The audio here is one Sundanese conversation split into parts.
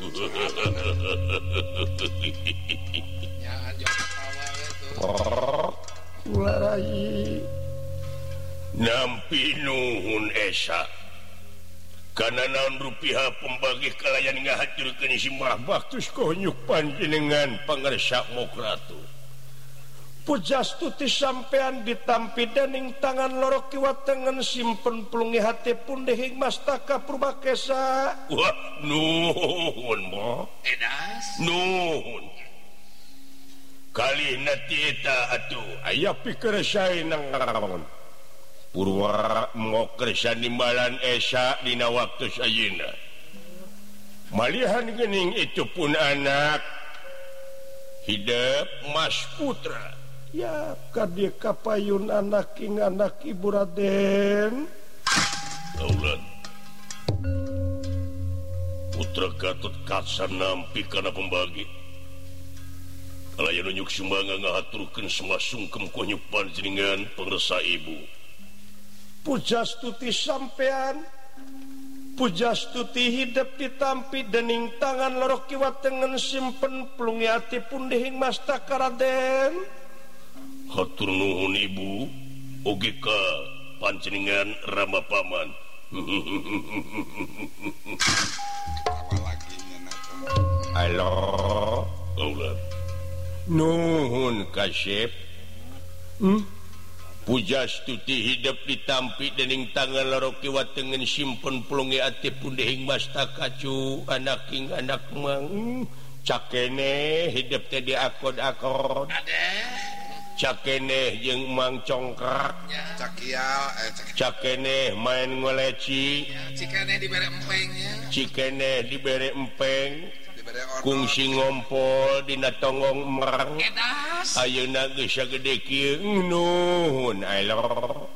nampi nuhun esa karena naon rupiah pembagi kalayan ngahaturkeun simbah baktus konyuk panjenengan pangarsa mokratu pujastuti sampean ditampi dening tangan loro kiwa tengen simpen pelungi hati pun dehing mastaka purbakesa wah nuhun mo edas nuhun kali nanti eta atuh aya pikir saya nang ngarawan purwa ngokersan nimbalan esa dina waktu ayeuna malihan geuning itu pun anak hidup mas putra ya kadi kapayun anak king anak ibu Raden Aulan putra Gatot Kaca nampi kana pembagi kalayan unjuk sumbangan ngahaturkeun semua sungkem konyuk panjenengan pangresa ibu pujastuti sampean pujastuti hidup ditampi dening tangan loro kiwa tengen simpen pelungi hati pun dehing mastaka Raden hatur nuhun ibu oge ka panjenengan rama paman halo Aulan nuhun kasep pujastuti hidup ditampi dening tangan loro kiwa tengen simpen pelungi ati pun dehing mastaka cu anak king anak mang cakene hidup teh diakod-akod cakene jeung mang congkrak cakene main ngoleci cikene dibere empeng cikene dibere empeng kungsi ngompol dina tonggong merang ayeuna geus sagede kieu nuhun ailor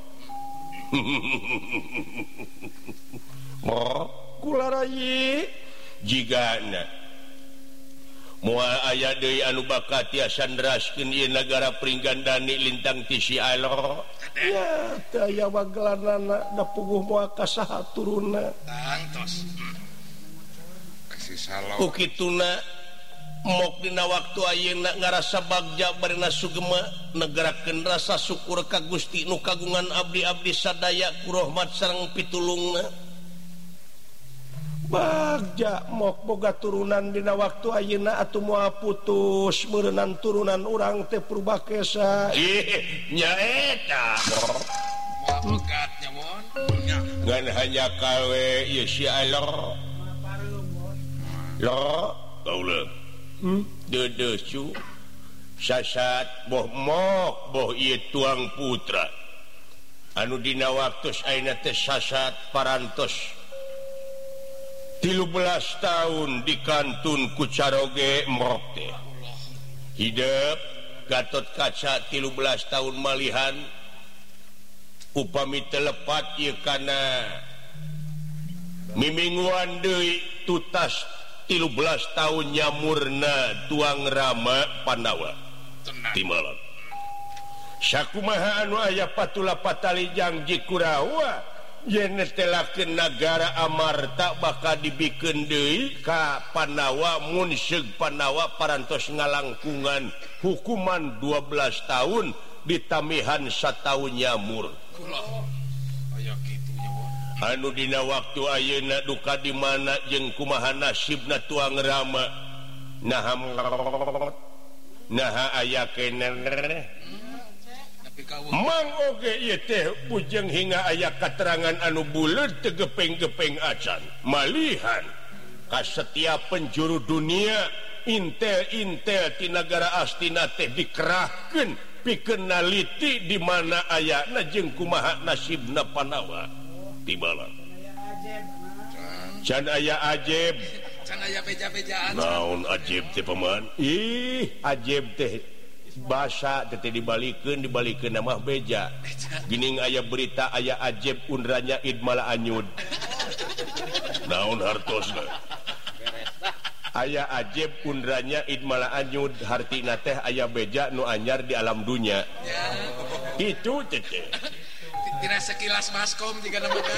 kula rayi jigana moal aya deui anu bakat tiasa nderaskeun ieu nagara Pringgandani lintang ti si ailor ya teu aya wagelanana da puguh moal ka saha turunna tangtos ukituna mok dina waktu ayeuna ngarasa bagja barina sugema negarakeun rasa syukur ka Gusti nu kagungan abdi-abdi sadaya ku rahmat sareng pitulungna bagja mok boga turunan dina waktu ayeuna atuh moal putus meureunnan turunan urang teh purbakesa nya eta moal bogatnya mon ngan hanya kawe ieu si alor lo Aulan dedes cu sasat boh mok boh ieu tuang putra anu dina waktu ayeuna teh sasat parantos 13 tahun dikantun ku caroge mrok teh hidup Gatot Kaca 13 tahun malihan upami telepat ieu kana mimingguan deui tutas 13 tahun nyamurna tuang Rama Pandawa Timbalan sakumaha anu aya patula patali janji Kurawa yen netelakeun nagara Amarta bakal dibikeun deui ka Pandawa mun seug Pandawa parantos ngalangkungan hukuman 12 tahun ditamihan 1 tahun nyamur anu dina waktu ayeuna duka di mana jeung kumaha nasibna tuang Rama naha aya keneh mang oge ieu teh bujeng hingga aya katerangan anu buleud teu gepeng-gepeng acan malihan ka setiap penjuru dunia intel-intel ti nagara Astina teh dikerahkeun pikeun naliti di mana ayana jeung kumaha nasibna Pandawa Timbalan can aya ajeb can aya beja-bejaan naon ajeb teh paman ajeb teh basa teh dibalikeun mah beja geuning aya berita aya ajeb unranya id malah anyud naon hartosna aya ajeb unranya id malah anyud hartina teh aya beja nu anyar di alam dunya itu teh tidak sekilas maskom jika nama